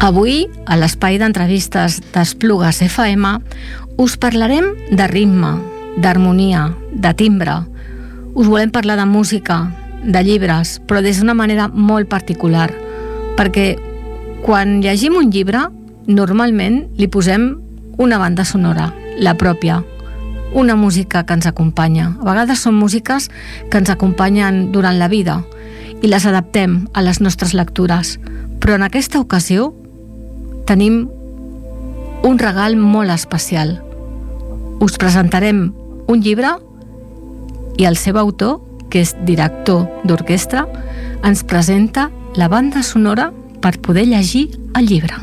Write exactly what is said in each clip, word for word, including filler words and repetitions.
Avui, a l'espai d'entrevistes d'Esplugues F M, us parlarem de ritme, d'harmonia, de timbre. Us volem parlar de música, de llibres, però des d'una manera molt particular, perquè quan llegim un llibre, normalment li posem una banda sonora, la pròpia, una música que ens acompanya. A vegades són músiques que ens acompanyen durant la vida i les adaptem a les nostres lectures, però en aquesta ocasió tenim un regal molt especial. Us presentarem un llibre i el seu autor, que és director d'orquestra, ens presenta la banda sonora per poder llegir el llibre.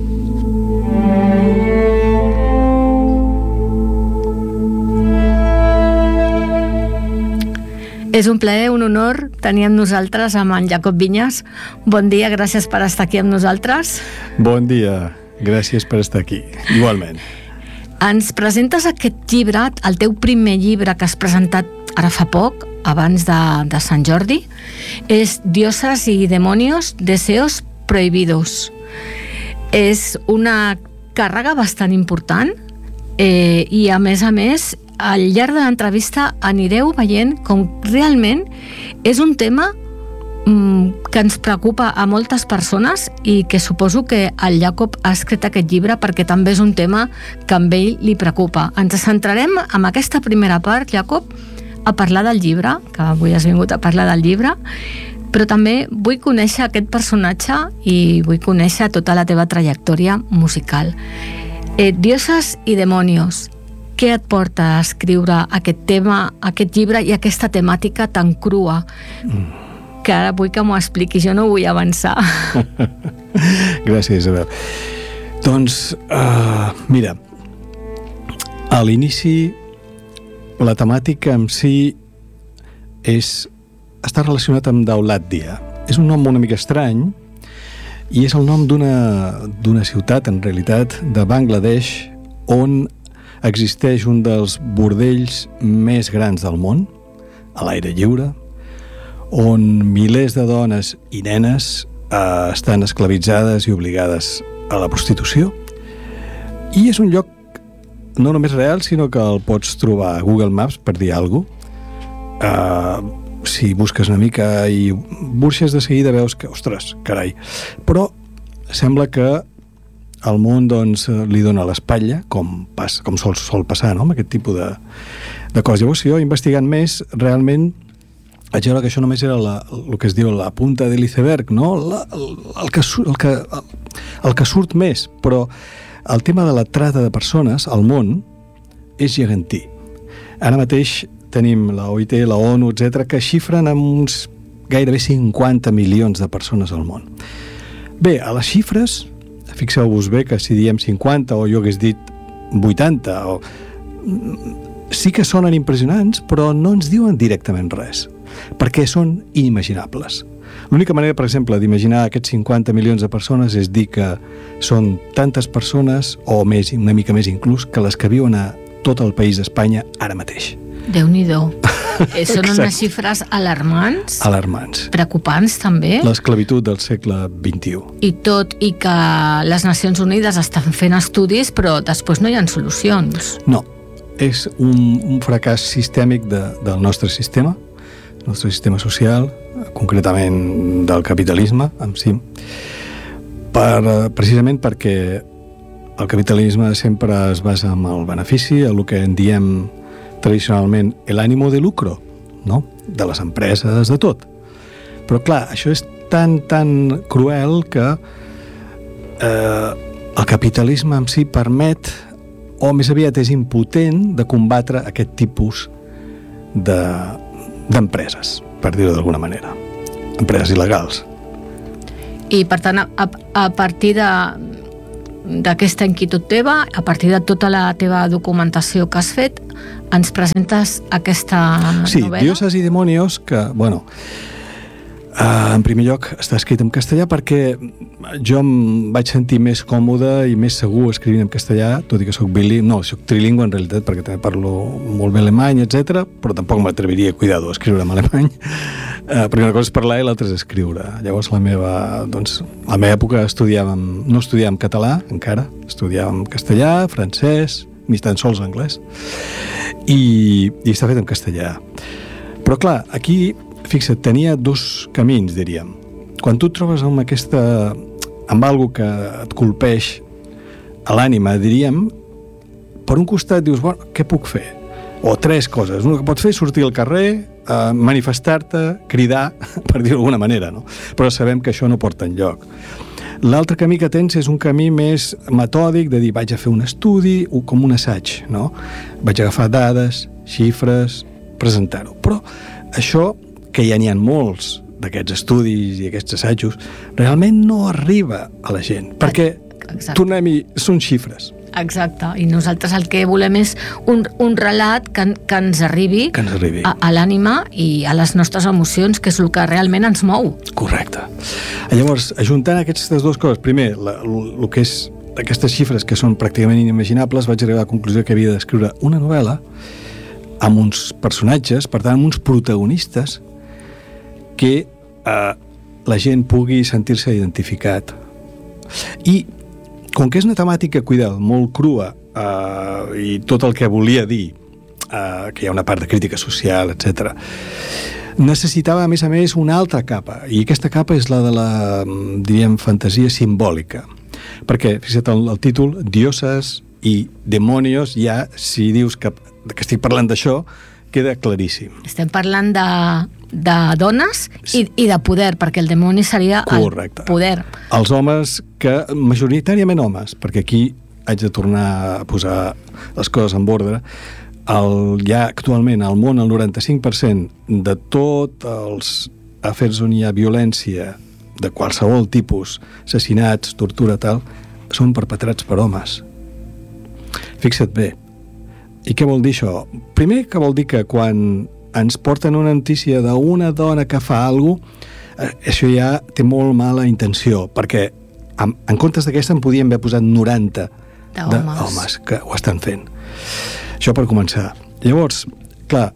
És un plaer, un honor tenir amb nosaltres amb en Jacob Vinyes. Bon dia, gràcies per estar aquí amb nosaltres. Bon dia, gràcies per estar aquí, igualment. Ens presentes aquest llibre, el teu primer llibre que has presentat ara fa poc, abans de, de Sant Jordi, és Dioses y demonios, deseos prohibidos. És una càrrega bastant important eh, i a més a més al llarg de l'entrevista anireu veient com realment és un tema mm, que ens preocupa a moltes persones i que suposo que el Jacob ha escrit aquest llibre perquè també és un tema que a ell li preocupa. Ens centrarem en aquesta primera part, Jacob, a parlar del llibre, que avui has vingut a parlar del llibre, però també vull conèixer aquest personatge i vull conèixer tota la teva trajectòria musical. Eh, Dioses y demonios. Què et porta a escriure aquest tema, aquest llibre i aquesta temàtica tan crua? Mm. Que ara vull que m'ho expliquis, jo no vull avançar. Gràcies, Isabel. Doncs, uh, mira, a l'inici la temàtica en si és, està relacionat amb Daulatdia. És un nom una mica estrany i és el nom d'una d'una ciutat, en realitat, de Bangladesh, on existeix un dels bordells més grans del món, a l'aire lliure, on milers de dones i nenes eh, estan esclavitzades i obligades a la prostitució. I és un lloc no només real, sinó que el pots trobar a Google Maps, per dir alguna cosa. Uh, si busques una mica i burxes de seguida veus que, ostres, carai. Però sembla que el món doncs, li dona l'espatlla, com, pas, com sol, sol passar, no?, amb aquest tipus de, de coses. Llavors, jo, investigant més, realment vaig veure que això només era la, el que es diu la punta de l'iceberg, no? La, el, el, que, el, que, el que surt més, però el tema de la trata de persones al món és gegantí. Ara mateix tenim la O I T, la ONU, etcètera, que xifren amb uns gairebé cinquanta milions de persones al món. Bé, a les xifres, fixeu-vos bé que si diem cinquanta o jo hagués dit vuitanta, o... sí que sonen impressionants, però no ens diuen directament res, perquè són inimaginables. L'única manera, per exemple, d'imaginar aquests cinquanta milions de persones és dir que són tantes persones, o més, una mica més inclús, que les que viuen a tot el país d'Espanya ara mateix. Déu-n'hi-do. Eh, són unes xifres alarmants. Alarmants. Preocupants, també. L'esclavitud del segle vint-i-u. I tot i que les Nacions Unides estan fent estudis, però després no hi ha solucions. No. És un, un fracàs sistèmic de, del nostre sistema, el nostre sistema social, concretament del capitalisme en si, per, precisament perquè el capitalisme sempre es basa en el benefici, el que en diem tradicionalment l'ànimo de lucro, no? De les empreses, de tot. Però clar, això és tan, tan cruel que eh, el capitalisme en si permet, o més aviat és impotent, de combatre aquest tipus de, d'empreses, per dir-ho d'alguna manera. Empreses il·legals. I per tant, a, a partir de d'aquesta inquietud teva, a partir de tota la teva documentació que has fet, ens presentes aquesta sí, novel·la? Sí, Dioses y demonios, que, bueno, Uh, en primer lloc, està escrit en castellà perquè jo em vaig sentir més còmode i més segur escrivint en castellà, tot i que soc bilingüe, no, soc trilingüe en realitat, perquè també parlo molt bé alemany, etcètera, però tampoc m'atreviria, cuidado, a escriure en alemany, uh, perquè una cosa és parlar i l'altra és escriure. Llavors la meva, doncs, a la meva època estudiàvem, no estudiàvem català encara, estudiàvem castellà, francès, ni tan sols anglès, i, i està fet en castellà. Però clar, aquí fixa't, tenia dos camins, diríem. Quan tu et trobes amb aquesta... amb algo que et colpeix a l'ànima, diríem, per un costat dius, bueno, què puc fer? O tres coses. Una que pots fer és sortir al carrer, eh, manifestar-te, cridar, per dir-ho d'alguna manera, no? Però sabem que això no porta enlloc. L'altre camí que tens és un camí més metòdic, de dir, vaig a fer un estudi, com un assaig, no? Vaig agafar dades, xifres, presentar-ho. Però això, que ja n'hi ha molts d'aquests estudis i aquests assajos, realment no arriba a la gent, perquè Exacte. tornem-hi, són xifres. Exacte, i nosaltres el que volem és un, un relat que, que ens arribi, que ens arribi. a, a l'ànima i a les nostres emocions, que és el que realment ens mou. Correcte. Llavors, ajuntant aquestes dues coses, primer, el que és aquestes xifres que són pràcticament inimaginables, vaig arribar a la conclusió que havia d'escriure una novel·la amb uns personatges, per tant, amb uns protagonistes que eh, la gent pugui sentir-se identificat. I com que és una temàtica, cuidado, molt crua, eh, i tot el que volia dir, eh, que hi ha una part de crítica social, etcètera, necessitava, a més a més, una altra capa, i aquesta capa és la de la, diríem, fantasia simbòlica. Perquè, fixa't, el, el títol, Dioses i Demonios, ja, si dius que, que estic parlant d'això, queda claríssim. Estem parlant de, de dones i, i de poder, perquè el demoni seria Correcte. El poder. Els homes, que majoritàriament homes, perquè aquí haig de tornar a posar les coses en ordre, el, ja actualment al món el noranta-cinc per cent de tots els afers on hi ha violència de qualsevol tipus, assassinats, tortura, tal, són perpetrats per homes. Fixa't bé. I què vol dir això? Primer, que vol dir que quan ens porten una notícia d'una dona que fa alguna cosa, eh, això ja té molt mala intenció, perquè en, en comptes d'aquesta en podíem haver posat noranta d'homes que ho estan fent. Això per començar. Llavors, clar,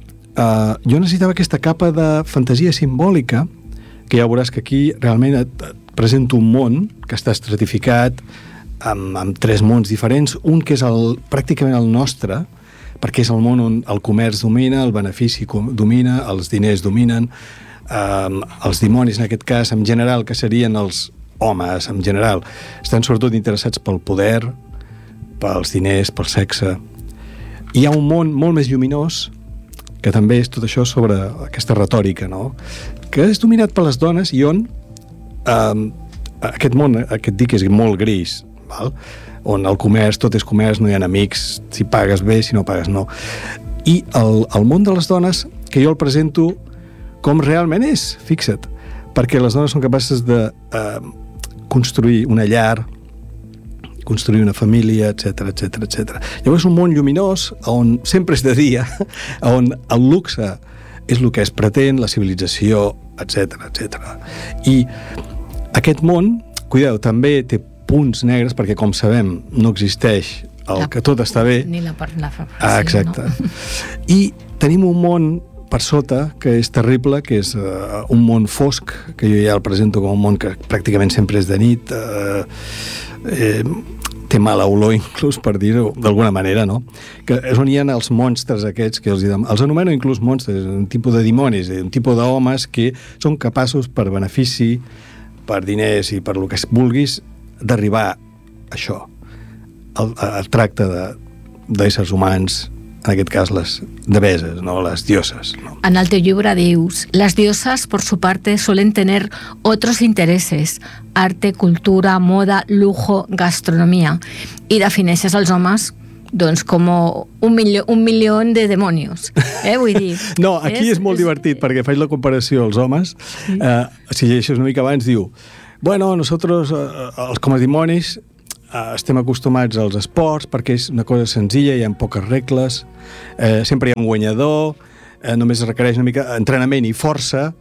eh, jo necessitava aquesta capa de fantasia simbòlica, que ja veuràs que aquí realment et, et presento un món que està estratificat amb, amb tres mons diferents, un que és el, pràcticament el nostre, perquè és el món on el comerç domina, el benefici domina, els diners dominen, eh, els dimonis en aquest cas, en general, que serien els homes, en general, estan sobretot interessats pel poder, pels diners, pel sexe. Hi ha un món molt més lluminós, que també és tot això sobre aquesta retòrica, no? Que és dominat per les dones i on eh, aquest món, aquest dic és molt gris, val? On el comerç, tot és comerç, no hi ha amics, si pagues bé, si no pagues no. I el, el món de les dones, que jo el presento com realment és, fixa't, perquè les dones són capaces de eh, construir una llar, construir una família, etcètera, etcètera, etcètera. Llavors és un món lluminós on sempre és de dia, on el luxe és el que es pretén, la civilització, etcètera, etcètera. I aquest món, cuideu, també té punts negres, perquè com sabem no existeix el la, que tot està bé. Ni la part la ah, exacte. No? I tenim un món per sota que és terrible, que és uh, un món fosc, que jo ja el presento com un món que pràcticament sempre és de nit, uh, eh, té mala olor inclús, per dir-ho d'alguna manera, no? Que és on hi ha els monstres aquests, que els, els anomeno inclús monstres, un tipus de dimonis, un tipus d'homes que són capaços per benefici, per diners i per el que vulguis, d'arribar a això, el, el tracte d'éssers humans, en aquest cas les deveses, ¿no? Las diosas, ¿no? En el teu llibre dius, las diosas por su parte suelen tener otros intereses, arte, cultura, moda, lujo, gastronomía, i defineixes els homes doncs com un milió, un milió de demonios, eh, vull dir. No, aquí és, és molt és... divertit, perquè faig la comparació als homes, sí. eh, si llegeixes una mica abans, diu, bueno, nosotros, eh, com a dimonis, eh, estem acostumats als esports perquè és una cosa senzilla, hi ha poques regles, eh, sempre hi ha un guanyador, eh, només es requereix una mica entrenament i força,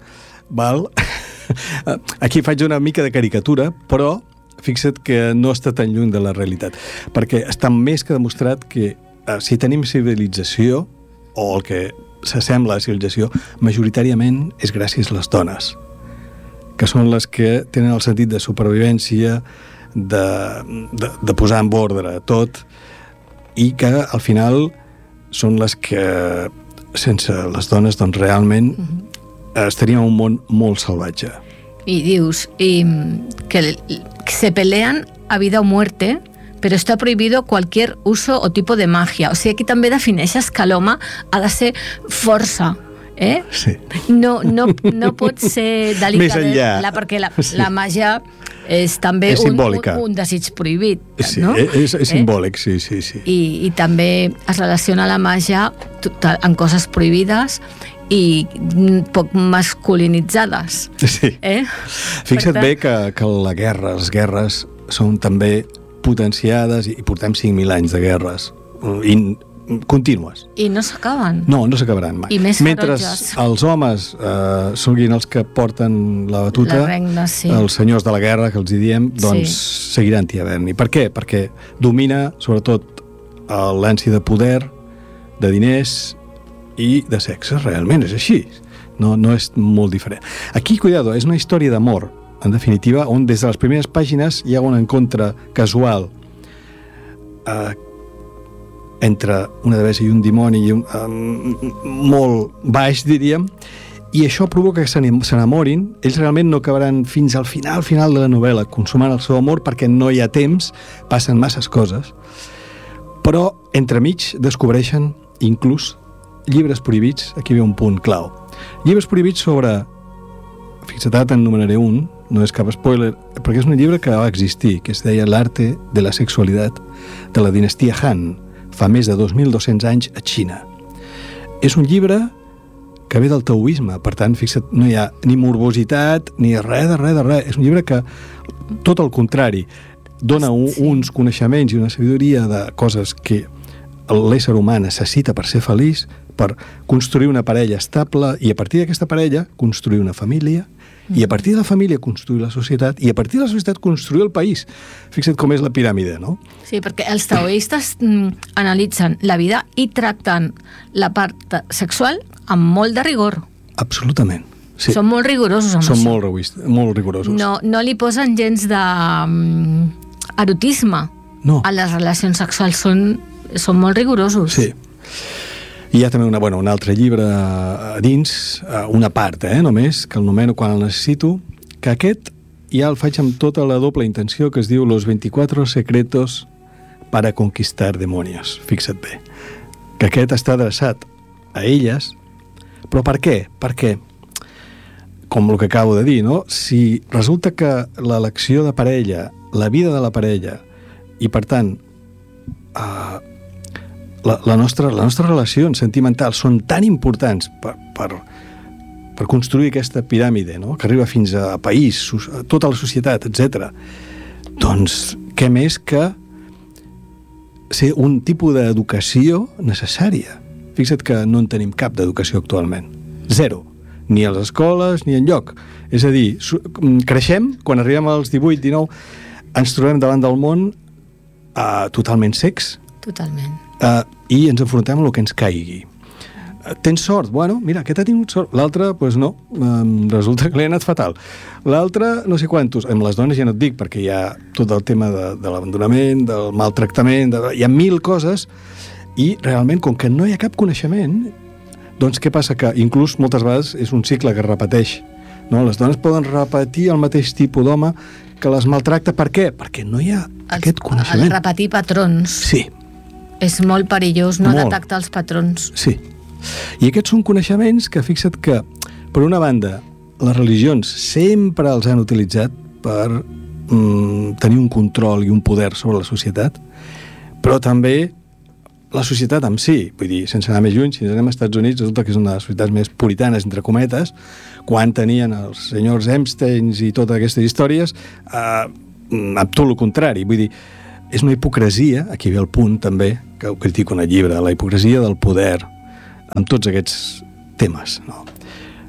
val? Aquí faig una mica de caricatura, però fixa't que no està tan lluny de la realitat, perquè està més que demostrat que eh, si tenim civilització, o el que s'assembla a civilització, majoritàriament és gràcies a les dones, que són les que tenen el sentit de supervivència, de, de, de posar en ordre tot, i que al final són les que, sense les dones, doncs realment mm-hmm. estaríem en un món molt salvatge. Y dius y, que se pelean a vida o muerte, pero está prohibido cualquier uso o tipo de magia. O sigui, aquí també defineixes que l'home ha de ser força, eh? Sí. No, no, no pot ser delicadesa, perquè la, sí. la màgia és també és un, un, un desig prohibit, sí, no? És, és eh? simbòlic, sí, sí, sí. I, I també es relaciona la màgia amb coses prohibides i poc masculinitzades. Sí. Eh? Fixa't tant... bé que, que la guerra, les guerres són també potenciades i portem cinc mil anys de guerres i contínues. I no s'acaben. No, no s'acabaran mai. I més mentre ferotges. Els homes eh, siguin els que porten la batuta, la regna, sí. els senyors de la guerra, que els hi diem, doncs sí. seguiran havent-hi. Per què? Perquè domina, sobretot, l'ànsia de poder, de diners i de sexe, realment, és així. No, no és molt diferent. Aquí, cuidado, és una història d'amor, en definitiva, on des de les primeres pàgines hi ha un encontre casual eh, entre una devessa i un dimoni i un, eh, molt baix, diríem, i això provoca que s'enamorin. Ells realment no acabaran fins al final, final de la novel·la, consumant el seu amor, perquè no hi ha temps, passen masses coses, però entremig descobreixen inclús llibres prohibits. Aquí ve un punt clau. Llibres prohibits sobre, fixa't, en nomenaré un, no és cap spoiler, perquè és un llibre que va existir, que es deia L'arte de la sexualitat, de la dinastia Han, fa més de dos mil dos-cents anys a Xina. És un llibre que ve del taoisme, per tant, fixa't, no hi ha ni morbositat, ni res de res de res. És un llibre que, tot el contrari, dona un, sí. uns coneixements i una sabidoria de coses que l'ésser humà necessita per ser feliç, per construir una parella estable, i a partir d'aquesta parella construir una família, mm. i a partir de la família construir la societat, i a partir de la societat construir el país. Fixa't com és la piràmide, no? Sí, perquè els taoistes mm, analitzen la vida i tracten la part sexual amb molt de rigor. Absolutament. Sí. Són molt rigorosos amb Són això. molt, reguist, molt rigorosos. No, no li posen gens de um, erotisme no. a les relacions sexuals. Són, són molt rigorosos. Sí. I hi ha també una, bueno, un altre llibre a dins, una part, eh, només, que el nomeno quan el necessito, que aquest ja el faig amb tota la doble intenció, que es diu Los veinticuatro secretos para conquistar demonios. Fixa't bé. Que aquest està adreçat a elles, però per què? Perquè, com el que acabo de dir, no? Si resulta que l'elecció de parella, la vida de la parella, i per tant, eh, La, la, nostra, la nostra relació sentimental són tan importants per, per, per construir aquesta piràmide, no? Que arriba fins a país, a tota la societat, etcètera. Doncs què més que ser un tipus d'educació necessària. Fixa't que no en tenim cap d'educació actualment. Zero. Ni a les escoles ni enlloc. És a dir, creixem, quan arribem als divuit, dinou, ens trobem davant del món uh, totalment secs. Totalment. Uh, i ens enfrontem a el que ens caigui. Uh, tens sort? Bueno, mira, aquest ha tingut sort. L'altre, doncs pues no, um, resulta que li ha anat fatal. L'altre, no sé quantos. Amb les dones ja no et dic, perquè hi ha tot el tema de, de l'abandonament, del maltractament, de, hi ha mil coses, i realment, com que no hi ha cap coneixement, doncs què passa? Que inclús moltes vegades és un cicle que es repeteix. No? Les dones poden repetir el mateix tipus d'home que les maltracta. Per què? Perquè no hi ha el, aquest coneixement. El repetir patrons. Sí. És molt perillós no molt. detectar els patrons. Sí. I aquests són coneixements que, fixa't que, per una banda, les religions sempre els han utilitzat per mm, tenir un control i un poder sobre la societat, però també la societat en si. Vull dir, sense anar més lluny, si ens anem als Estats Units, resulta que és una de les societats més puritanes, entre cometes, quan tenien els senyors Epsteins i totes aquestes històries, eh, amb tot el contrari. Vull dir, és una hipocresia, aquí ve el punt també, que ho critico en el llibre, la hipocresia del poder, amb tots aquests temes, no?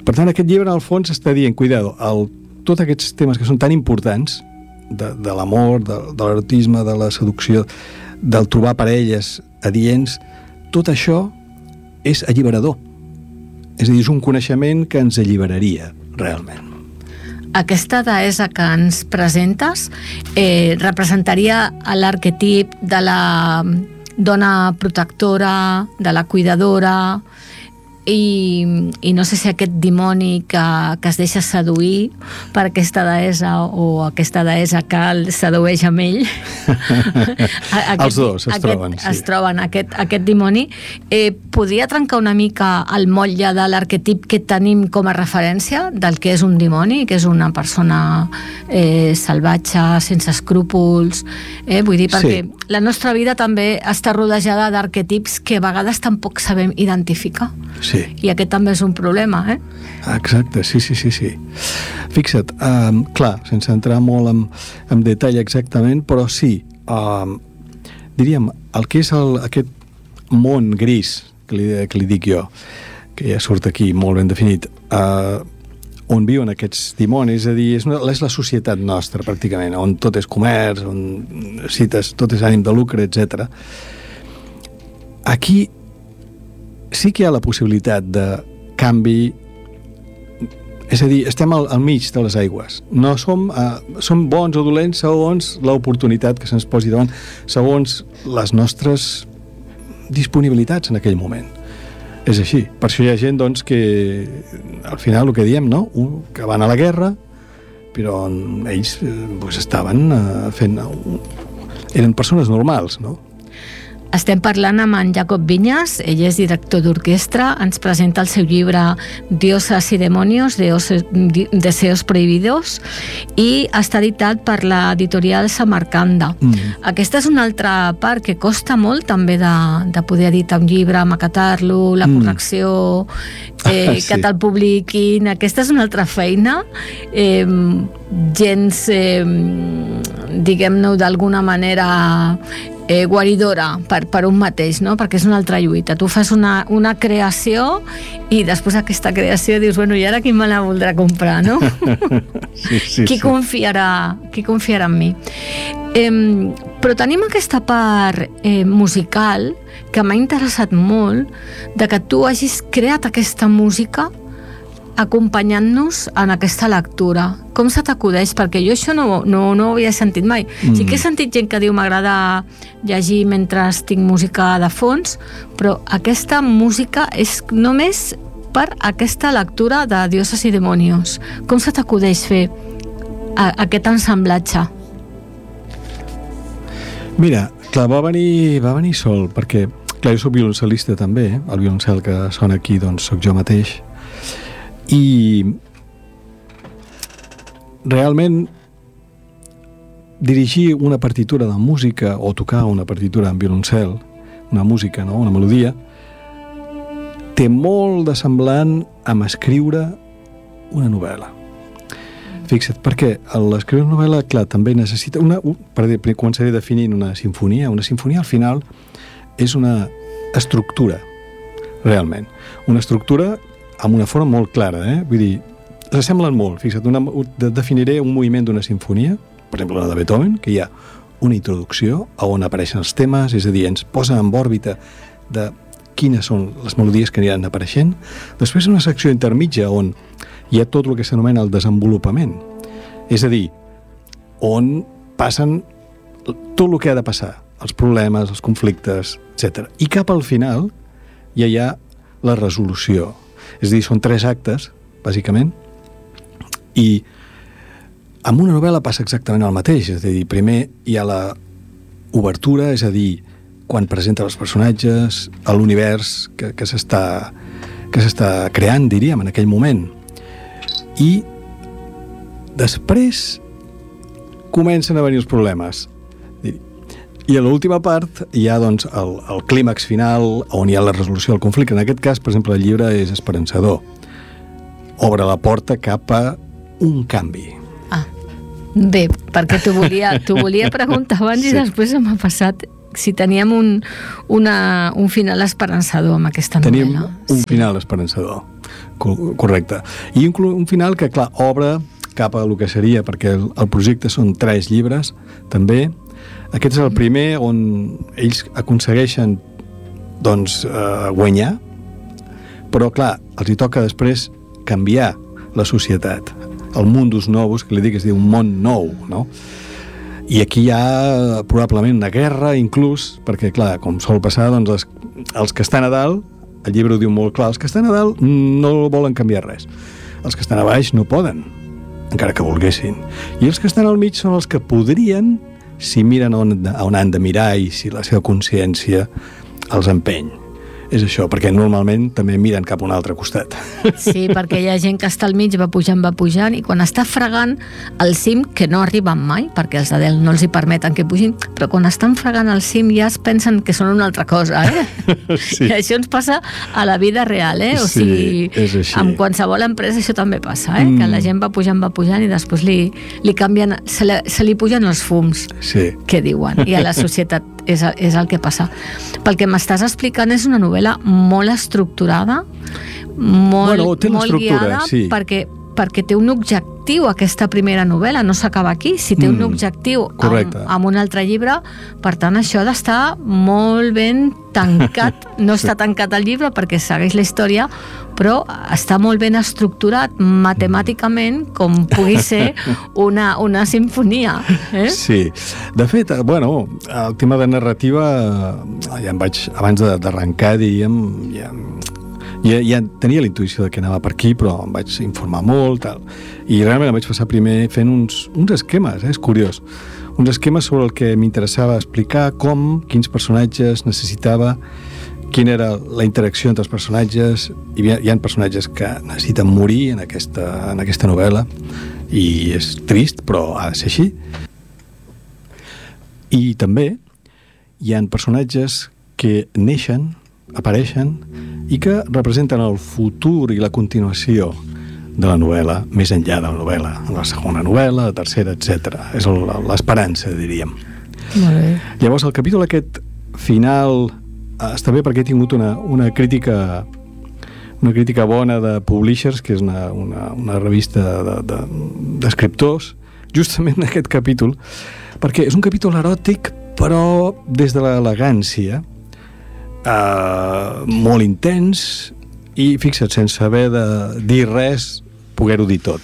Per tant, aquest llibre, al fons, està dient, cuidado, el, tots aquests temes que són tan importants, de, de l'amor, de, de l'erotisme, de la seducció, del trobar parelles adients, tot això és alliberador. És a dir, és un coneixement que ens alliberaria, realment. Aquesta deessa que ens presentes eh, representaria l'arquetip de la dona protectora, de la cuidadora, i, i no sé si aquest dimoni que, que es deixa seduir per aquesta deessa o aquesta deessa que el sedueix amb ell aquest, els dos es aquest, troben sí. es troben, aquest, aquest dimoni eh, podria trencar una mica el motlle de l'arquetip que tenim com a referència del que és un dimoni, que és una persona eh, salvatge, sense escrúpols, eh, vull dir, perquè sí. La nostra vida també està rodejada d'arquetips que a vegades tampoc sabem identificar. Sí. I aquest també és un problema, eh? Exacte, sí, sí, sí, sí. Fixa't, um, clar, sense entrar molt en, en detall exactament, però sí, um, diríem, el que és el, aquest món gris, que li, que li dic jo, que ja surt aquí molt ben definit, uh, on viuen aquests dimonis, és a dir, és, una, és la societat nostra, pràcticament, on tot és comerç, on cites, tot és ànim de lucre, etcètera. Aquí sí que hi ha la possibilitat de canvi, és a dir, estem al, al mig de les aigües. No som, uh, som bons o dolents segons l'oportunitat que se'ns posi davant, segons les nostres disponibilitats en aquell moment. És així. Per això hi ha gent, doncs, que al final el que diem, no? Un, que van a la guerra, però ells eh, pues, estaven eh, fent... eren persones normals, no? Estem parlant amb en Jacob Viñas, ell és director d'orquestra, ens presenta el seu llibre Diosas y demonios, deseos prohibidos, i està editat per l'editorial Samarcanda. Mm. Aquesta és una altra part que costa molt també de, de poder editar un llibre, maquetar-lo, la correcció, mm. eh, sí. que te'l publiquin. Aquesta és una altra feina, eh, gens, eh, diguem-ne d'alguna manera... Eh, guaridora per, per un mateix, no? Perquè és una altra lluita. Tu fas una, una creació i després aquesta creació dius, bueno, i ara qui me la voldrà comprar, no? Sí, sí, qui, sí. Confiarà, qui confiarà en mi? Eh, però tenim aquesta part eh, musical que m'ha interessat molt, de que tu hagis creat aquesta música acompanyant-nos en aquesta lectura. Com se t'acudeix? Perquè jo això no, no, no ho havia sentit mai. Mm. Sí que he sentit gent que diu m'agrada llegir mentre tinc música de fons, però aquesta música és només per aquesta lectura de Diosas y demonios. Com se t'acudeix fer a, aquest ensamblatge? Mira, clar, va venir, va venir sol, perquè, clar, jo soc violoncel·lista també, eh? El violoncel que sona aquí, doncs, soc jo mateix. I realment dirigir una partitura de música o tocar una partitura en violoncel, una música, no? Una melodia, té molt de semblant amb escriure una novel·la. Fixa't, perquè l'escriure una novel·la, clar, també necessita... Una, per començaré definint una sinfonia. Una sinfonia, al final, és una estructura, realment. Una estructura amb una forma molt clara, eh? Vull dir, s'assemblen molt. Fixa't, una, definiré un moviment d'una sinfonia, per exemple la de Beethoven, que hi ha una introducció on apareixen els temes, és a dir, ens posa en òrbita de quines són les melodies que aniran apareixent. Després una secció intermitja on hi ha tot el que s'anomena el desenvolupament, és a dir, on passen tot el que ha de passar, els problemes, els conflictes, etcètera. I cap al final ja hi ha la resolució. És a dir, són tres actes, bàsicament, i amb una novel·la passa exactament el mateix. És a dir, primer hi ha la obertura, és a dir, quan presenta els personatges, l'univers que, que s'està que s'està creant, diríem, en aquell moment. I després comencen a venir els problemes. I a l'última part hi ha, doncs, el, el clímax final on hi ha la resolució del conflicte. En aquest cas, per exemple, el llibre és esperançador. Obre la porta cap a un canvi. Ah, bé, perquè t'ho volia, t'ho volia preguntar abans sí. I després m'ha passat si teníem un, una, un final esperançador amb aquesta novel·la. Tenim un sí. final esperançador. correcte. I un, un final que, clar, obre cap a el que seria, perquè el, el projecte són tres llibres, també. Aquest és el primer on ells aconsegueixen doncs, eh, guanyar, però, clar, els hi toca després canviar la societat. El mundus novus, que li dic, es diu un món nou, no? I aquí hi ha probablement una guerra, inclús, perquè, clar, com sol passar, doncs els, els que estan a dalt, el llibre ho diu molt clar, els que estan a dalt no volen canviar res. Els que estan a baix no poden, encara que volguessin. I els que estan al mig són els que podrien, si miren on, on han de mirar i si la seva consciència els empeny. És això, perquè normalment també miren cap a un altre costat. Sí, perquè hi ha gent que està al mig, va pujant, va pujant, i quan està fregant al cim, que no arriben mai, perquè els de dalt no els hi permeten que pugin, però quan estan fregant al cim ja es pensen que són una altra cosa, eh? Sí. I això ens passa a la vida real, eh? O sí, sigui, és així. Amb qualsevol empresa això també passa, eh? Mm. Que la gent va pujant, va pujant, i després li, li canvien, se li, se li pugen els fums, sí, que diuen, i a la societat és, és el que passa. Pel que m'estàs explicant, és una novel·la molt estructurada, molt, bueno, té molt guiada, sí. perquè, perquè té un objectiu aquesta primera novel·la, no s'acaba aquí, si té mm, un objectiu amb, amb un altre llibre, per tant això ha d'estar molt ben tancat, no està tancat el llibre perquè segueix la història, però està molt ben estructurat matemàticament, com pugui ser una, una sinfonia. Eh? Sí, de fet, bueno, el tema de narrativa ja em vaig, abans d'arrencar, diríem, ja, ja, ja tenia la intuïció de que anava per aquí, però em vaig informar molt, tal, i realment em vaig passar primer fent uns, uns esquemes, eh? És curiós, uns esquemes sobre el que m'interessava explicar, com, quins personatges necessitava, quina era la interacció entre els personatges. Hi ha, hi ha personatges que necessiten morir en aquesta, en aquesta novel·la, i és trist, però ha de ser així. I també hi ha personatges que neixen, apareixen, i que representen el futur i la continuació de la novel·la, més enllà de la novel·la, la segona novel·la, la tercera, etcètera. És l'esperança, diríem. Molt bé. Llavors, el capítol aquest final està bé perquè he tingut una, una crítica una crítica bona de Publishers, que és una, una, una revista d'escriptors, de, de, justament aquest capítol, perquè és un capítol eròtic, però des de l'elegància, eh, molt intens, i fixa't, sense haver de dir res, poder-ho dir tot.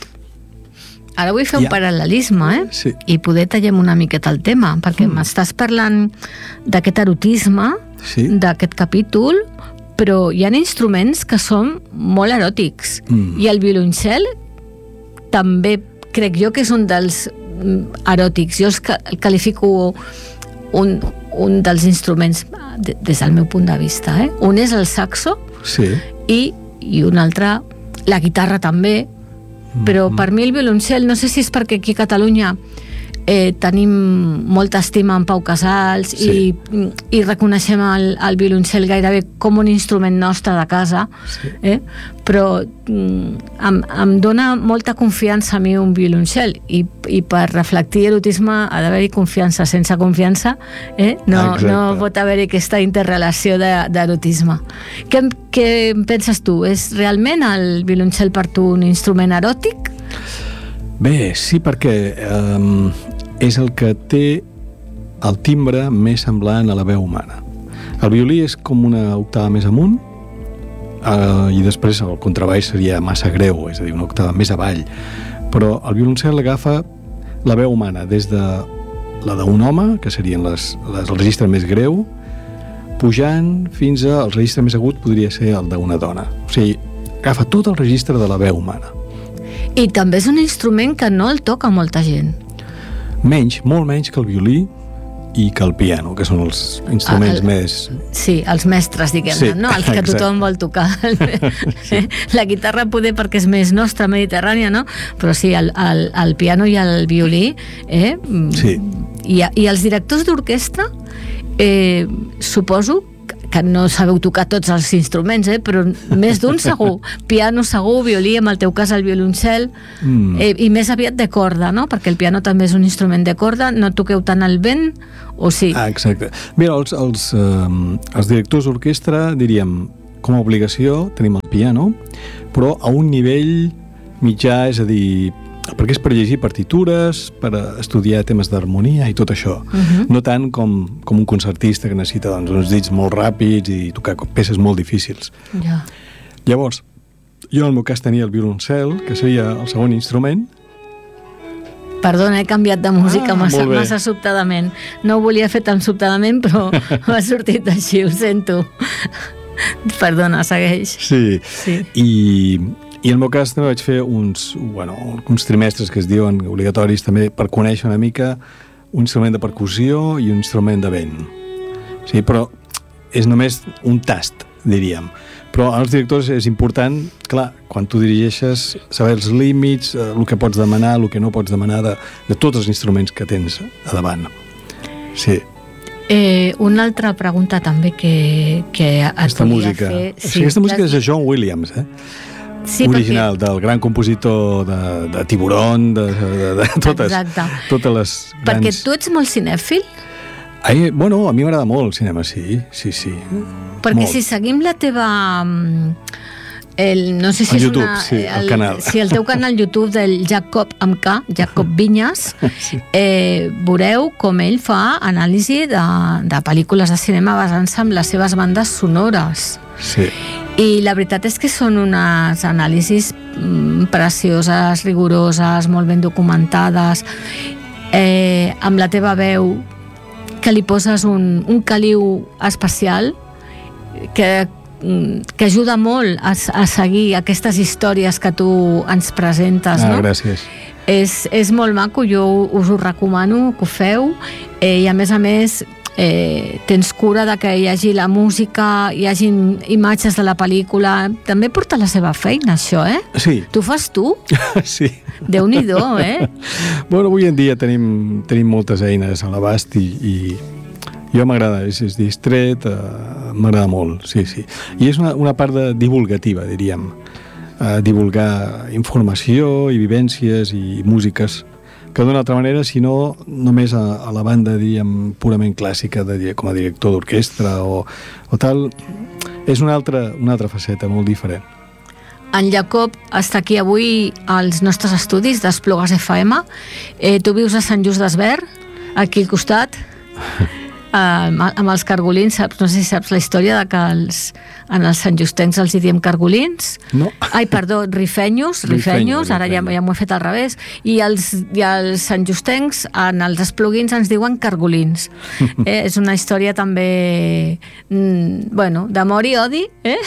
Ara vull fer un ja. paral·lelisme, eh? Sí. I poder tallem una miqueta el tema, perquè mm. m'estàs parlant d'aquest erotisme, sí. d'aquest capítol, però hi ha instruments que són molt eròtics. Mm. I el violoncel també crec jo que és un dels eròtics. Jo el qualifico un, un dels instruments des del meu punt de vista. Eh? Un és el saxo, sí. i, i un altre, la guitarra també, però per mi el violoncel, no sé si és perquè aquí a Catalunya eh, tenim molta estima en Pau Casals, sí. i, i reconeixem el, el violoncel gairebé com un instrument nostre de casa, sí. eh? però mm, em, em dona molta confiança a mi un violoncel, i, i per reflectir erotisme ha d'haver-hi confiança. Sense confiança eh? no, no pot haver-hi aquesta interrelació d'erotisme. Què, què penses tu? És realment el violoncel per tu un instrument eròtic? Bé, sí, perquè um, és el que té el timbre més semblant a la veu humana. El violí és com una octava més amunt, uh, i després el contrabaix seria massa greu, és a dir, una octava més avall, però el violoncel agafa la veu humana des de la d'un home, que serien les, les, el registre més greu, pujant fins al registre més agut, podria ser el d'una dona. O sigui, agafa tot el registre de la veu humana. I també és un instrument que no el toca molta gent. Menys, molt menys que el violí i que el piano, que són els instruments el, més... Sí, els mestres, diguem-ne, sí, no? Els que exacte. Tothom vol tocar. Sí. La guitarra poder perquè és més nostra, mediterrània, no? Però sí, el, el, el piano i el violí, eh? Sí. I, i els directors d'orquestra, eh, suposo que no sabeu tocar tots els instruments, eh? Però més d'un segur. Piano segur, violí, en el teu cas el violoncel, mm. eh, i més aviat de corda, no? Perquè el piano també és un instrument de corda. No toqueu tant el vent, o sí? Ah, exacte. Mira, els, els, eh, els directors d'orquestra, diríem, com a obligació tenim el piano, però a un nivell mitjà, és a dir, perquè és per llegir partitures, per estudiar temes d'harmonia i tot això. Uh-huh. No tant com, com un concertista que necessita doncs, uns dits molt ràpids i tocar peces molt difícils. Ja. Llavors, jo en el meu cas tenia el violoncel, que seria el segon instrument. Perdona, he canviat de música ah, massa, massa sobtadament. No ho volia fer tan sobtadament, però m'ha sortit així, ho sento. Perdona, segueix. Sí, sí. I, i en el meu cas també vaig fer uns, bueno, uns trimestres que es diuen obligatoris també per conèixer una mica un instrument de percussió i un instrument de vent. Sí, però és només un tast, diríem. Però als directors és important, clar, quan tu dirigeixes, saber els límits, eh, el que pots demanar, el que no pots demanar de, de tots els instruments que tens a davant. Sí. Eh, una altra pregunta també que, que et aquesta volia música. fer... Sí, sí, aquesta música és de John Williams, eh? Sí, original, perquè... del gran compositor de, de Tiburón, de, de, de totes, Exacte. totes les grans... Perquè tu ets molt cinèfil? Ai, bueno, a mi m'agrada molt el cinema, sí, sí, sí. Perquè molt. si seguim la teva... El, no sé si el és YouTube, una, sí, el, el canal. Sí, el teu canal YouTube del Jacob amb K, Jacob Vinyes, sí. eh, veureu com ell fa anàlisi de, de pel·lícules de cinema basant-se en les seves bandes sonores. Sí. I la veritat és que són unes anàlisis mm, precioses, rigoroses, molt ben documentades, eh, amb la teva veu, que li poses un, un caliu especial que, que ajuda molt a, a seguir aquestes històries que tu ens presentes. Ah, no? Gràcies. És, és molt maco, jo us ho recomano que ho feu, eh, i a més a més eh, tens cura de que hi hagi la música, hi hagi imatges de la pel·lícula. També porta la seva feina, això, eh? Sí. Tu fas tu? Sí. Déu-n'hi-do, eh? Bueno, avui en dia tenim, tenim moltes eines a l'abast i, i jo m'agrada, és, és distret, uh, m'agrada molt, sí, sí. I és una, una part de divulgativa, diríem. Uh, divulgar informació i vivències i músiques que d'una altra manera, si no, només a, a la banda, diríem, purament clàssica, de, com a director d'orquestra o, o tal, és una altra, una altra faceta molt diferent. En Jacob està aquí avui als nostres estudis d'Esplugues F M. Eh, tu vius a Sant Just d'Esvern, aquí al costat, eh, amb els cargolins. Saps, no sé si saps la història de que els, en els santjustencs els hi diem cargolins. No. Ai, perdó, rifenyos, rifenyos, ara ja, ja m'ho he fet al revés. I els, i els santjustencs, en els espluguins, ens diuen cargolins. Eh, és una història també, mm, bueno, d'amor i odi, eh?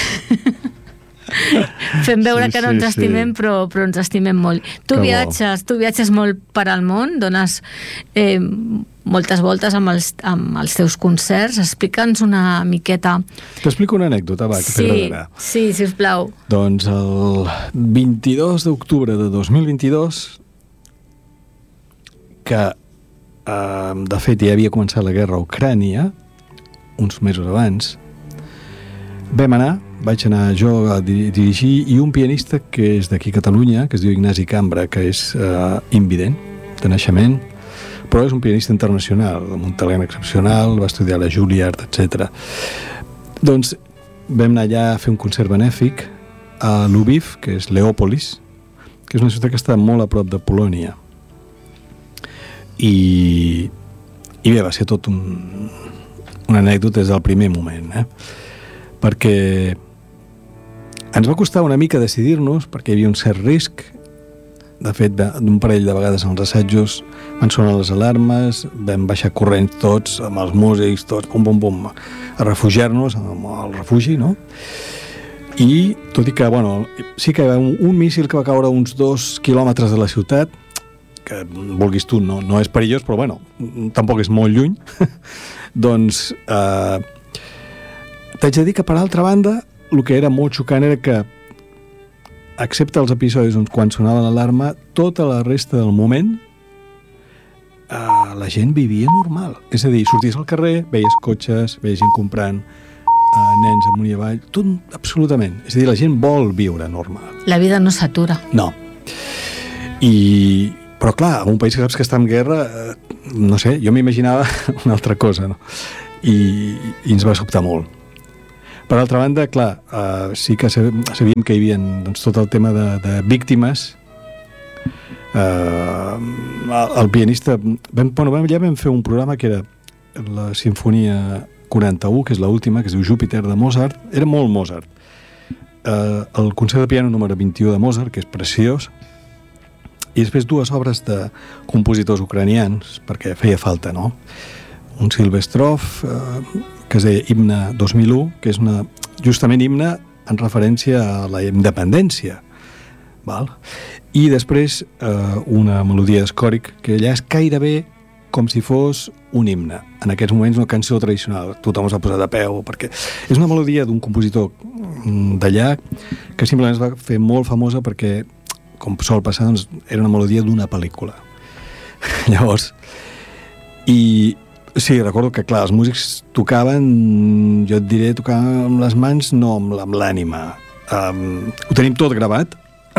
Fem veure sí, que no ens sí, estimem, sí. però, però ens estimem molt. Tu que viatges, bo. tu viatges molt per al món, dones eh, moltes voltes amb els, amb els teus concerts. Explica'ns una miqueta. T'explico una anècdota, va, que sí, t'agradarà. Sí, sisplau. Doncs el vint-i-dos d'octubre de dos mil vint-i-dos, que eh, de fet ja havia començat la guerra a Ucrània, uns mesos abans, vam anar, vaig anar jo a dirigir, i un pianista que és d'aquí a Catalunya, que es diu Ignasi Cambra, que és eh, invident de naixement, però és un pianista internacional, amb un talent excepcional, va estudiar a la Juilliard, etcètera. Doncs vam anar allà a fer un concert benèfic a Lviv, que és Leòpolis, que és una ciutat que està molt a prop de Polònia. I, i bé, va ser tot un, una anècdota des del primer moment, eh? Perquè ens va costar una mica decidir-nos, perquè hi havia un cert risc. De fet, d'un parell de vegades en els assajos van sonar les alarmes, vam baixar corrents tots, amb els músics, tots, pum, pum, pum, a refugiar-nos al refugi, no? I, tot i que, bueno, sí que hi va un, un míssil que va caure a uns dos quilòmetres de la ciutat, que, vulguis tu, no, no és perillós, però, bueno, tampoc és molt lluny, doncs... Eh, T'haig de dir que, per altra banda, el que era molt xocant era que, excepte els episodis on quan sonava l'alarma, tota la resta del moment eh, la gent vivia normal. És a dir, sorties al carrer, veies cotxes, veies gent comprant, eh, nens amunt i avall, tot absolutament. És a dir, la gent vol viure normal. La vida no s'atura. No. I... Però, clar, en un país que saps que està en guerra, eh, no sé, jo m'imaginava una altra cosa, no? I, i ens va sobtar molt. Per altra banda, clar, uh, sí que sabíem que hi havia doncs, tot el tema de, de víctimes. Uh, el pianista... Vam, bueno, ja vam fer un programa que era la Sinfonia quaranta-u, que és l'última, que es diu Júpiter, de Mozart. Era molt Mozart. Uh, el concert de piano número vint-i-u de Mozart, que és preciós, i després dues obres de compositors ucranians, perquè feia falta, no? Un Silvestrov, uh, que es deia Himne dos mil u, que és una, justament himne en referència a la independència. Val? I després eh, una melodia d'Escòric, que allà és gairebé com si fos un himne. En aquests moments una cançó tradicional, tothom es va posar de peu, perquè és una melodia d'un compositor d'allà que simplement es va fer molt famosa perquè, com sol passar, doncs, era una melodia d'una pel·lícula. Llavors, i sí, recordo que, clar, els músics tocaven, jo et diré, tocaven amb les mans, no amb l'ànima. Um, ho tenim tot gravat,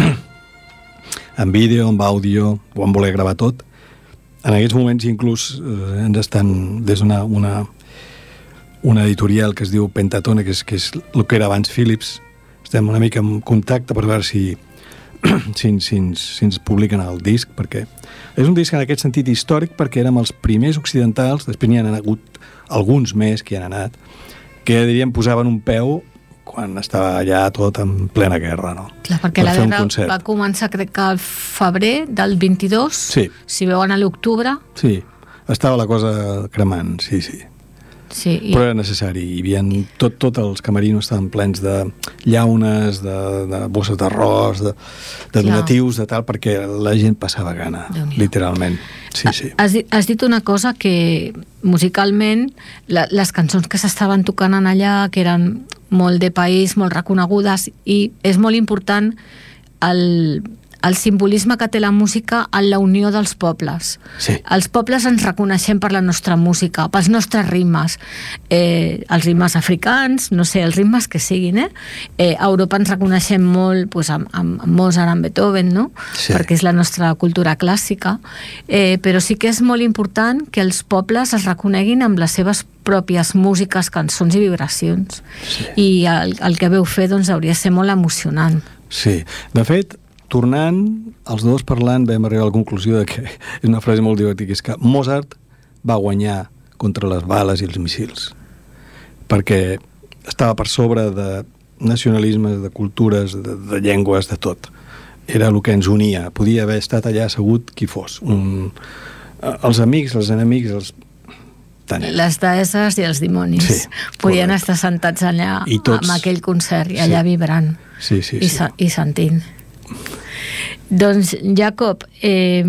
en vídeo, en àudio, ho vam voler gravar tot. En aquests moments inclús eh, ens estan, des d'una una, una editorial que es diu Pentatone, que és, que és el que era abans Philips, estem una mica en contacte per veure si, si, si, ens, si ens publiquen el disc, perquè és un disc en aquest sentit històric, perquè érem els primers occidentals, després n'hi han hagut alguns més que hi han anat, que diríem posaven un peu quan estava allà tot en plena guerra, no? Clar, perquè per la guerra va començar, crec que al febrer del vint-i-dos, sí. Si veuen a l'octubre... Sí, estava la cosa cremant, sí, sí. Sí, i... Però era necessari, hi havia tot, tot els camerinos estaven plens de llaunes, de, de bosses d'arròs, de, de donatius, de tal, perquè la gent passava gana, literalment. Sí, sí. Has, has dit una cosa que musicalment la, les cançons que s'estaven tocant en allà, que eren molt de país, molt reconegudes, i és molt important el, el simbolisme que té la música en la unió dels pobles. Sí. Els pobles ens reconeixem per la nostra música, pels nostres ritmes, eh, els ritmes africans, no sé, els ritmes que siguin, eh? eh a Europa ens reconeixem molt pues, amb, amb Mozart, amb Beethoven, no? Sí. Perquè és la nostra cultura clàssica, eh, però sí que és molt important que els pobles es reconeguin amb les seves pròpies músiques, cançons i vibracions. Sí. I el, el que veu fer doncs, hauria de ser molt emocionant. Sí, de fet, tornant, els dos parlant, vam arribar a la conclusió de que és una frase molt divertida, és que Mozart va guanyar contra les bales i els missils, perquè estava per sobre de nacionalismes, de cultures, de, de llengües, de tot. Era el que ens unia. Podia haver estat allà assegut qui fos. Un, els amics, els enemics, els... Les deesses i els dimonis sí, podien correcte. Estar sentats allà tots, amb aquell concert i allà sí. Vibrant sí, sí, i, sí. i sentint. Doncs, Jacob, eh,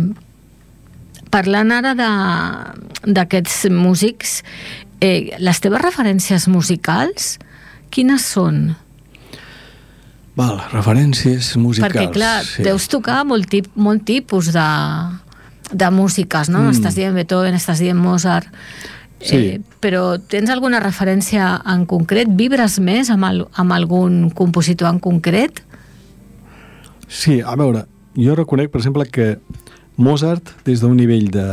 parlant ara d'aquests músics, eh, les teves referències musicals, quines són? Val, referències musicals. Perquè, clar, sí. Deus tocar molt, tip, molt tipus de... de músiques, no? Mm. Estàs dient Beethoven, estàs dient Mozart, sí. eh, però tens alguna referència en concret? Vibres més amb, el, amb algun compositor en concret? Sí, a veure, jo reconec, per exemple, que Mozart, des d'un nivell de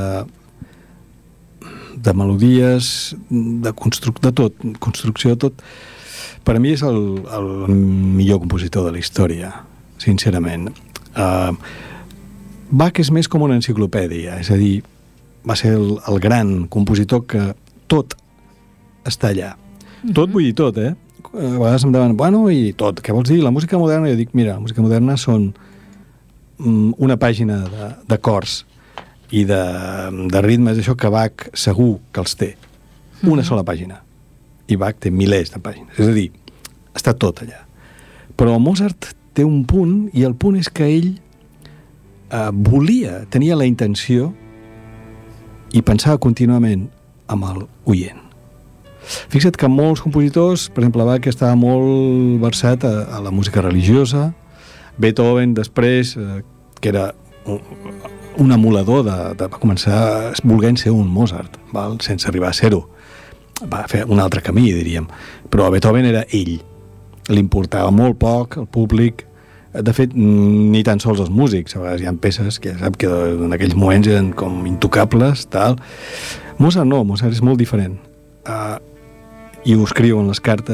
de melodies, de, construc, de tot, construcció de tot, per a mi és el, el millor compositor de la història, sincerament. Uh, Bach és més com una enciclopèdia, és a dir, va ser el, el gran compositor que tot està allà. Mm-hmm. Tot vull dir tot, eh? A vegades em demanen, bueno, i tot, què vols dir? La música moderna? Jo dic, mira, la música moderna són mm, una pàgina d'acords i de, de ritmes, això que Bach segur que els té. Mm-hmm. Una sola pàgina. I Bach té milers de pàgines. És a dir, està tot allà. Però Mozart té un punt, i el punt és que ell Uh, volia, tenia la intenció i pensava contínuament amb el oient. Fixa't que molts compositors, per exemple, Bach estava molt versat a, a la música religiosa, Beethoven després, uh, que era un, un emulador de, de, va començar volent ser un Mozart, val? Sense arribar a ser-ho. Va fer un altre camí, diríem. Però Beethoven era ell. Li importava molt poc el públic. De fet, ni tan sols els músics. A vegades hi ha peces que ja sap que en aquells moments eren com intocables, tal. Mozart no, Mozart és molt diferent. Uh, I ho escriu en les cartes.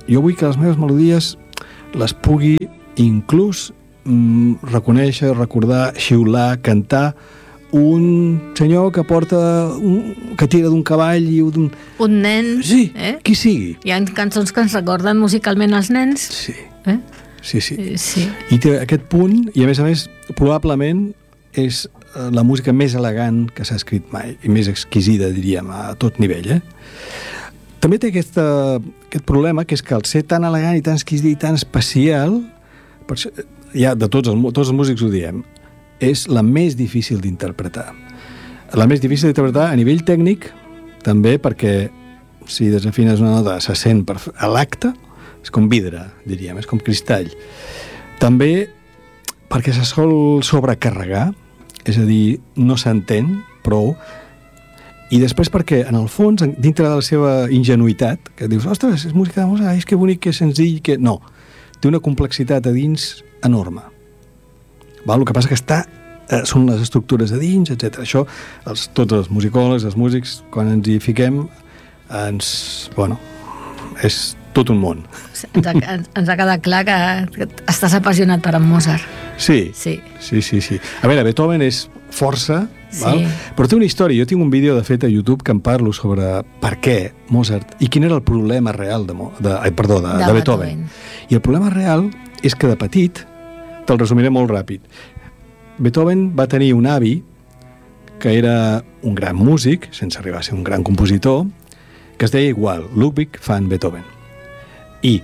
jo vull que les meves melodies les pugui inclús mm, reconèixer, recordar, xiular, cantar un senyor que porta un, que tira d'un cavall i d'un... Un nen. Sí, eh? qui sigui. Hi ha cançons que ens recorden musicalment els nens. Sí, eh? sí, sí. Eh, sí. I té aquest punt, i a més a més, probablement és la música més elegant que s'ha escrit mai, i més exquisida, diríem, a tot nivell, eh? També té aquesta, aquest problema, que és que al ser tan elegant i tan exquisit i tan especial, per això, ja de tots els, tots els músics ho diem, és la més difícil d'interpretar. La més difícil d'interpretar a nivell tècnic, també perquè si desafines una nota se sent per, a l'acte, és com vidre, diríem, és com cristall. També perquè se sol sobrecarregar, és a dir, no s'entén prou, i després perquè, en el fons, dintre de la seva ingenuïtat, que dius, ostres, és música de Mozart, és que bonic, que senzill, que... No, té una complexitat a dins enorme. Val? El que passa que està, eh, són les estructures a dins, etcètera. Això, els, tots els musicòlegs, els músics, quan ens hi fiquem, ens... Bueno, és tot un món. Ens ha, ens ha quedat clar que, que estàs apassionat per en Mozart. Sí, sí, sí, sí, sí. A veure, Beethoven és força, sí. Val? Però té una història. Jo tinc un vídeo, de fet, a YouTube que em parlo sobre per què Mozart i quin era el problema real de, de, ai, perdó, de, de, de Beethoven. Beethoven. I el problema real és que de petit, te'l resumiré molt ràpid, Beethoven va tenir un avi que era un gran músic, sense arribar a ser un gran compositor, que es deia igual, Ludwig van Beethoven. I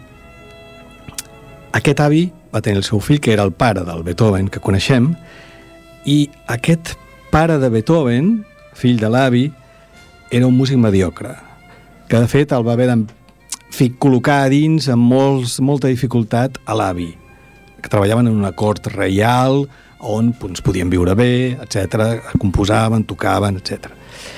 aquest avi va tenir el seu fill, que era el pare del Beethoven que coneixem, i aquest pare de Beethoven, fill de l'avi, era un músic mediocre, que de fet el va haver de fi, col·locar a dins amb molts, molta dificultat a l'avi, que treballaven en una cort reial on doncs, podien viure bé, etcètera, composaven, tocaven, etcètera.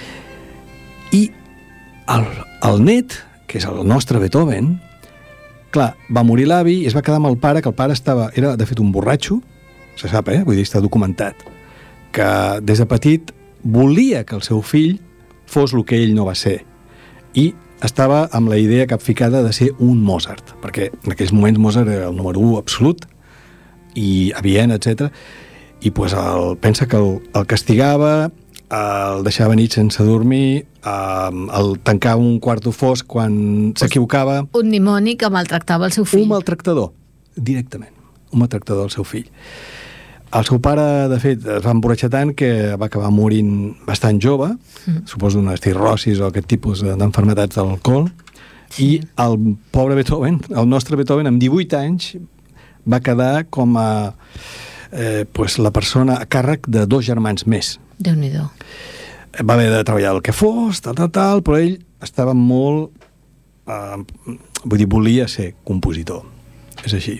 I el, el net, que és el nostre Beethoven, clar, va morir l'avi i es va quedar amb el pare, que el pare estava, era de fet un borratxo, se sap, eh? Vull dir, està documentat, que des de petit volia que el seu fill fos el que ell no va ser. I estava amb la idea capficada de ser un Mozart, perquè en aquells moments Mozart era el número u absolut, i a Viena, etcètera. I pues, el, pensa que el, el castigava, el deixava nit sense dormir, el, el tancava un quarto fosc quan pues s'equivocava. Un dimoni que maltractava el seu fill. Un maltractador, directament. Un maltractador del seu fill. El seu pare, de fet, es va emborratxar tant que va acabar morint bastant jove, mm. suposo d'una cirrosis o aquest tipus d'enfermetats de l'alcohol, sí. I el pobre Beethoven, el nostre Beethoven, amb divuit anys, va quedar com a eh, pues la persona a càrrec de dos germans més. Déu-n'hi-do. Va haver de treballar el que fos, tal, tal, tal, però ell estava molt... Eh, vull dir, volia ser compositor. És així.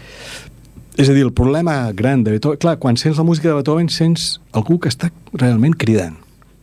És a dir, el problema gran de Beethoven... Clar, quan sents la música de Beethoven sents algú que està realment cridant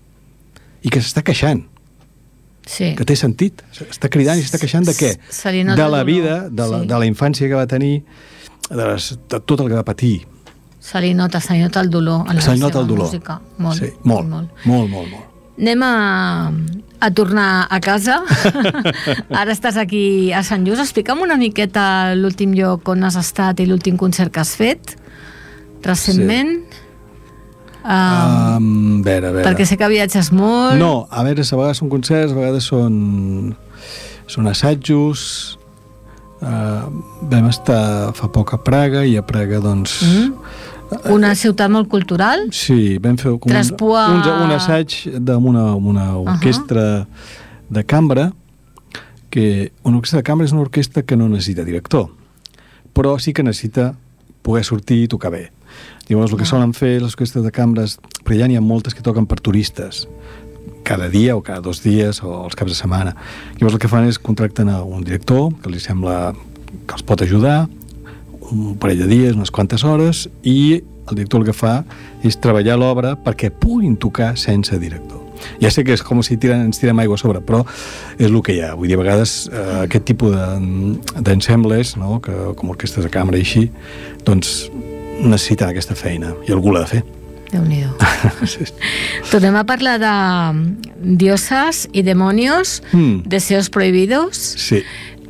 i que s'està queixant. Sí. Que té sentit. Està cridant i s'està queixant de què? De la vida, de la, sí. de la infància que va tenir, de, les, de tot el que va patir. Se li nota, se li nota el dolor a la se li nota seva el dolor. música. Molt, sí, molt, molt, molt, molt, molt. Anem a, a tornar a casa. Ara estàs aquí a Sant Just. Explica'm una miqueta l'últim lloc on has estat i l'últim concert que has fet recentment. Sí. Um, um, a veure, a veure. Perquè sé que viatges molt. No, a veure, a vegades són concerts, a vegades són, són assajos. Uh, vam estar fa poc a Praga i a Praga, doncs... Mm. Una ciutat molt cultural? Sí, vam fer com un, un, un assaig amb una, una orquestra uh-huh. de cambra, que una orquestra de cambra és una orquestra que no necessita director, però sí que necessita poder sortir i tocar bé. Llavors, el que solen fer les orquestres de cambres, però ja n'hi ha moltes que toquen per turistes, cada dia o cada dos dies o els caps de setmana. Llavors el que fan és contracten a un director que li sembla que els pot ajudar un parell de dies, unes quantes hores, i el director el que fa és treballar l'obra perquè puguin tocar sense director. Ja sé que és com si tiren, ens tirem aigua a sobre, però és el que hi ha. Vull dir, a vegades eh, aquest tipus d'ensembles, no? que, com orquestres de cambra i així, doncs necessiten aquesta feina i algú l'ha de fer. Déu-n'hi-do. Sí. Tornem a parlar de dioses i demonios, mm. deseos prohibidos. Sí.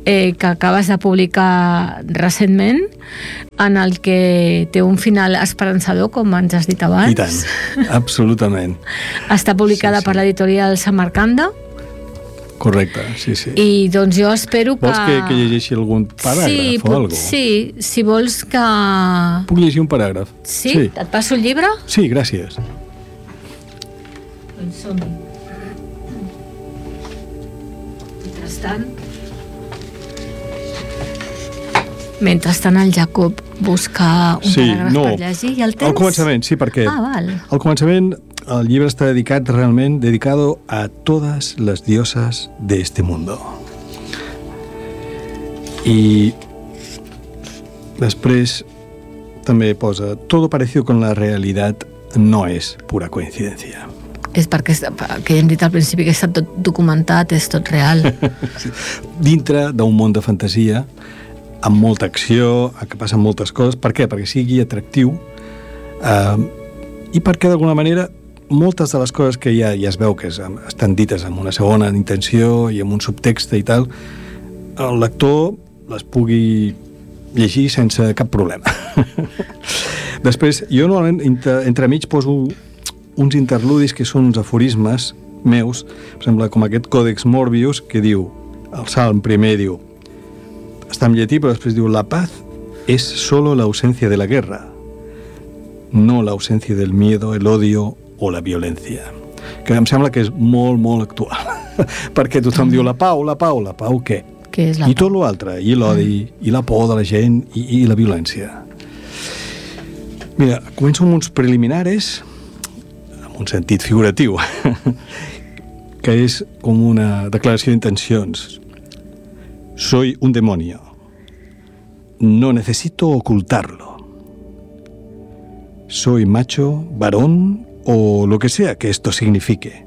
eh, que acabes de publicar recentment, en el que té un final esperançador, com ens has dit abans. I tant, absolutament. Està publicada sí, sí. per l'editorial Samarcanda. Correcte, sí, sí. I doncs jo espero que... Vols que, que llegeixi algun paràgraf sí, o alguna cosa? Sí, si vols que... Puc llegir un paràgraf? Sí? sí? Et passo el llibre? Sí, gràcies. Doncs som-hi. Mentrestant... Mentrestant el Jacob busca un sí, paràgraf no, per llegir i el temps... Al començament, sí, perquè ah, val. al començament el llibre està dedicat realment dedicado a todas las diosas de este mundo. I després també posa todo parecido con la realidad no es pura coincidencia. És perquè, que hem dit al principi que està tot documentat, és tot real. sí. Dintre d'un món de fantasia, amb molta acció, que passen moltes coses. Per què? Perquè sigui atractiu eh, i perquè d'alguna manera moltes de les coses que ja, ja es veu que estan dites amb una segona intenció i amb un subtext i tal, el lector les pugui llegir sense cap problema. Després, jo normalment entre, entremig poso uns interludis que són uns aforismes meus, per exemple, com aquest Còdex Morbius, que diu, el Salm primer diu, està en llatí, però després diu, la paz es solo la ausencia de la guerra, no la ausencia del miedo, el odio o la violència. Que em sembla que és molt, molt actual. Perquè tothom diu la pau, la pau, la pau què? Què és la I pau? tot l'altre, i l'odi, mm. i la por de la gent, i, i la violència. Mira, començo amb uns preliminares, en un sentit figuratiu, que és com una declaració d'intencions. Soy un demonio. No necesito ocultarlo. Soy macho, varón o lo que sea que esto signifique.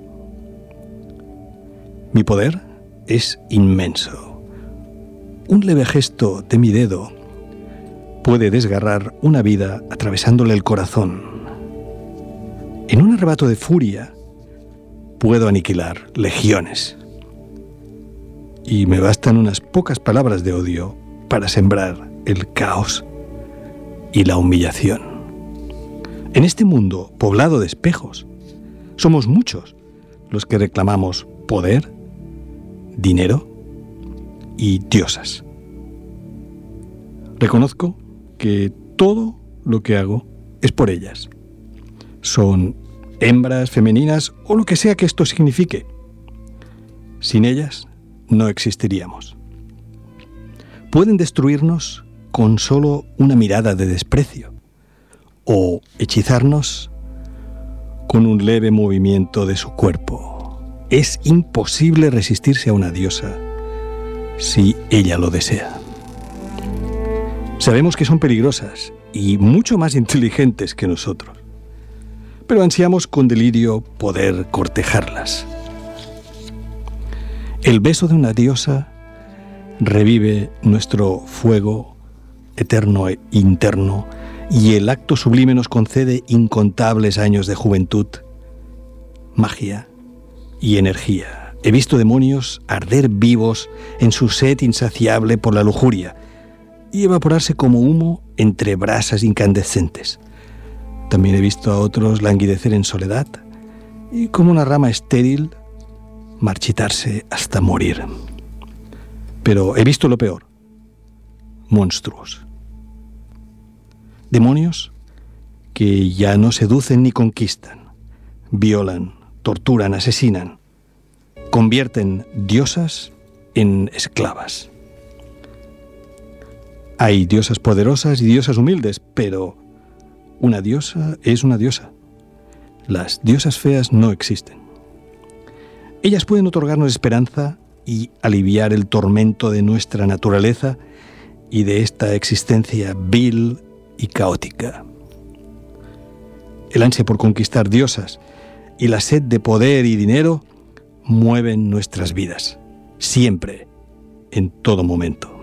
Mi poder es inmenso. Un leve gesto de mi dedo puede desgarrar una vida atravesándole el corazón. En un arrebato de furia puedo aniquilar legiones. Y me bastan unas pocas palabras de odio para sembrar el caos y la humillación. En este mundo poblado de espejos, somos muchos los que reclamamos poder, dinero y diosas. Reconozco que todo lo que hago es por ellas. Son hembras, femeninas o lo que sea que esto signifique. Sin ellas no existiríamos. Pueden destruirnos con solo una mirada de desprecio o hechizarnos con un leve movimiento de su cuerpo. Es imposible resistirse a una diosa si ella lo desea. Sabemos que son peligrosas y mucho más inteligentes que nosotros, pero ansiamos con delirio poder cortejarlas. El beso de una diosa revive nuestro fuego eterno e interno y el acto sublime nos concede incontables años de juventud, magia y energía. He visto demonios arder vivos en su sed insaciable por la lujuria y evaporarse como humo entre brasas incandescentes. También he visto a otros languidecer en soledad y como una rama estéril marchitarse hasta morir. Pero he visto lo peor, monstruos. Demonios que ya no seducen ni conquistan, violan, torturan, asesinan, convierten diosas en esclavas. Hay diosas poderosas y diosas humildes, pero una diosa es una diosa. Las diosas feas no existen. Ellas pueden otorgarnos esperanza y aliviar el tormento de nuestra naturaleza y de esta existencia vil y caótica. El ansia por conquistar diosas y la sed de poder y dinero mueven nuestras vidas, siempre, en todo momento.